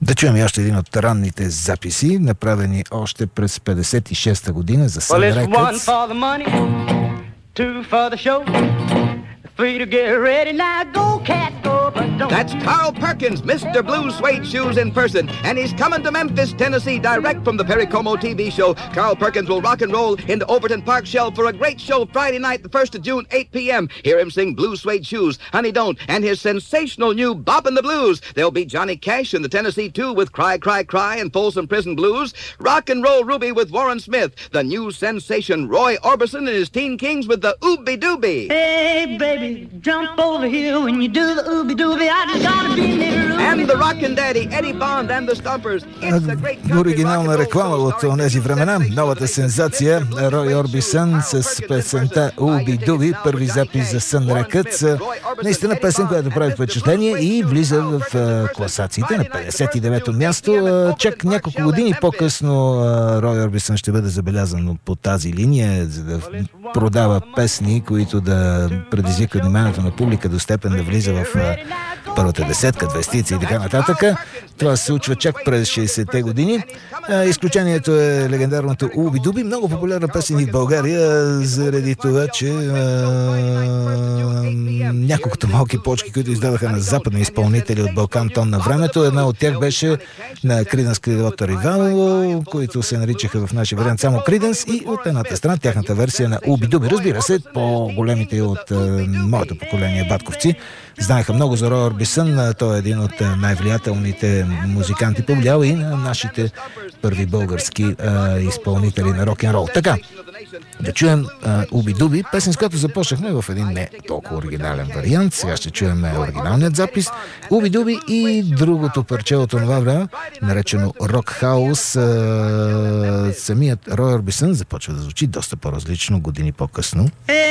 Да чуем и още един от ранните записи, направени още през 56-та година за Sun Records. That's Carl Perkins, Mr. Blue Suede Shoes in person, and he's coming to Memphis, Tennessee, direct from the Perry Como TV show. Carl Perkins will rock and roll into Overton Park Shell for a great show Friday night, the 1st of June, 8 p.m. Hear him sing Blue Suede Shoes, Honey Don't, and his sensational new Boppin' the Blues. There'll be Johnny Cash in the Tennessee 2 with Cry, Cry, Cry and Folsom Prison Blues. Rock and Roll Ruby with Warren Smith. The new sensation Roy Orbison and his Teen Kings with the Ooby Dooby. Hey, baby, jump over here when you do the Ooby Dooby. I just gotta be near Ooby. And the Rockin' Daddy, Eddie Bond and the Stumpers. It's a great country Оригинална реклама от тези времена. Новата сензация Рой Орбисън с песента Ooby Dooby, първи запис за Sun Records. Наистина песен, която прави впечатление и влиза в класациите на 59-то място. Чак няколко години по-късно Рой Орбисън ще бъде забелязан по тази линия, за да продава песни, които да предизвикат вниманието на публика до степен да влиза в първата десетка, 20 и така нататък. Това се случва чак през 60-те години. Изключението е легендарното Ooby Dooby, много популярна песен и в България, заради това, че няколкото малки почки, които издадаха на западни изпълнители от Балкан Тон на времето. Една от тях беше на Creedence Clearwater Revival, които се наричаха в нашия вариант само Creedence, и от едната страна тяхната версия на Ooby Dooby. Разбира се, по-големите от моето поколение батковци знаеха много за Рой Орбисън. Той е един от най-влиятелните музиканти, повлиял и на нашите първи български изпълнители на рок-н-рол. Така, да чуем Ooby Dooby, песен, с която започнахме в един не толкова оригинален вариант. Сега ще чуем оригиналният запис. Ooby Dooby и другото парче от това време, наречено Рок Хаус. Самият Рой Орбисън започва да звучи доста по-различно години по-късно.